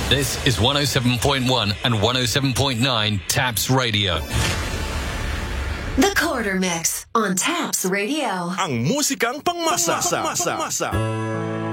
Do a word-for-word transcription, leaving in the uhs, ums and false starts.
This is one oh seven point one and one oh seven point nine Taps Radio. The Quarter Mix on Taps Radio. Ang musikang pangmasa. Masa.